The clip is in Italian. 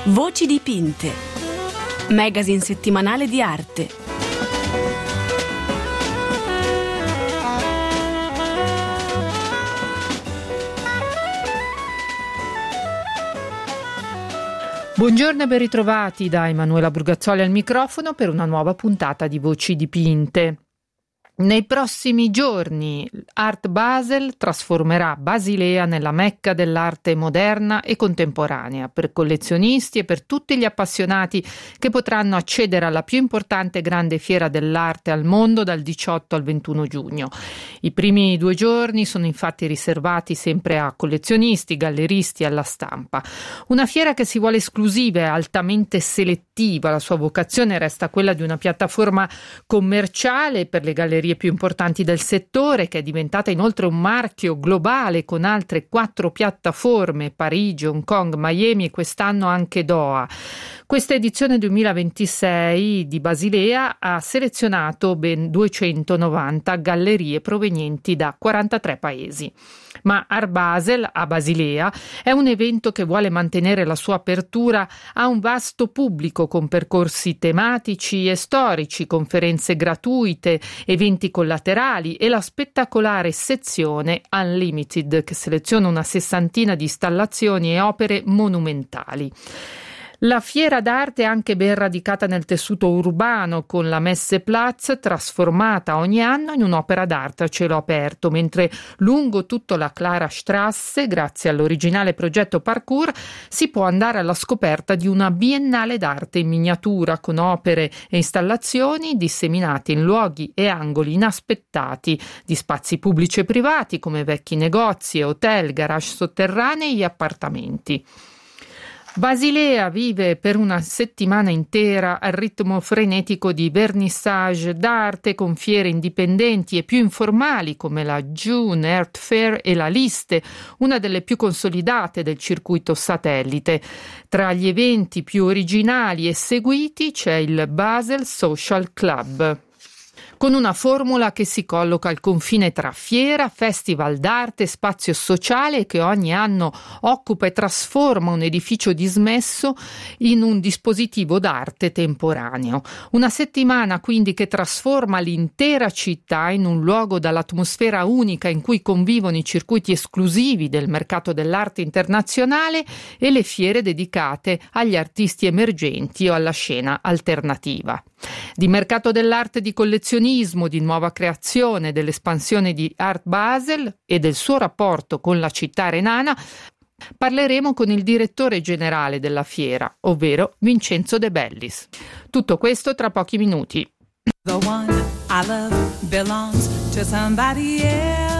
Voci dipinte. Magazine settimanale di arte. Buongiorno e ben ritrovati da Emanuela Burgazzoli al microfono per una nuova puntata di Voci dipinte. Nei prossimi giorni Art Basel trasformerà Basilea nella Mecca dell'arte moderna e contemporanea per collezionisti e per tutti gli appassionati che potranno accedere alla più importante grande fiera dell'arte al mondo dal 18 al 21 giugno. I primi 2 giorni sono infatti riservati sempre a collezionisti, galleristi e alla stampa. Una fiera che si vuole esclusiva e altamente selettiva. La sua vocazione resta quella di una piattaforma commerciale per le gallerie più importanti del settore, che è diventata inoltre un marchio globale con altre 4 piattaforme: Parigi, Hong Kong, Miami e quest'anno anche Doha. Questa edizione 2026 di Basilea ha selezionato ben 290 gallerie provenienti da 43 paesi. Ma Art Basel a Basilea è un evento che vuole mantenere la sua apertura a un vasto pubblico con percorsi tematici e storici, conferenze gratuite, eventi collaterali e la spettacolare sezione Unlimited che seleziona una 60ina di installazioni e opere monumentali. La fiera d'arte è anche ben radicata nel tessuto urbano, con la Messeplatz trasformata ogni anno in un'opera d'arte a cielo aperto, mentre lungo tutta la Clara Strasse, grazie all'originale progetto Parkour, si può andare alla scoperta di una biennale d'arte in miniatura, con opere e installazioni disseminate in luoghi e angoli inaspettati di spazi pubblici e privati come vecchi negozi e hotel, garage sotterranei e appartamenti. Basilea vive per una settimana intera al ritmo frenetico di vernissage d'arte con fiere indipendenti e più informali come la June Art Fair e la Liste, una delle più consolidate del circuito satellite. Tra gli eventi più originali e seguiti c'è il Basel Social Club, con una formula che si colloca al confine tra fiera, festival d'arte e spazio sociale, che ogni anno occupa e trasforma un edificio dismesso in un dispositivo d'arte temporaneo. Una settimana quindi che trasforma l'intera città in un luogo dall'atmosfera unica in cui convivono i circuiti esclusivi del mercato dell'arte internazionale e le fiere dedicate agli artisti emergenti o alla scena alternativa. Di mercato dell'arte, di collezionismo, di nuova creazione, dell'espansione di Art Basel e del suo rapporto con la città renana parleremo con il direttore generale della fiera, ovvero Vincenzo De Bellis. Tutto questo tra pochi minuti. The one I love belongs to somebody else.